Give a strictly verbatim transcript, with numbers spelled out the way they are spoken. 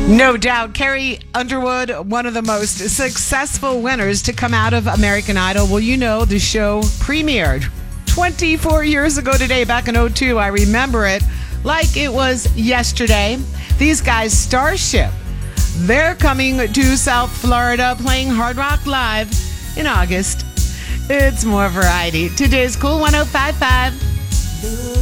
No doubt, Carrie Underwood, one of the most successful winners to come out of American Idol. Well, you know, the show premiered twenty-four years ago today, back in oh two. I remember it like it was yesterday. These guys, Starship, they're coming to South Florida, playing Hard Rock Live in August. It's more variety. Today's Cool one oh five point five.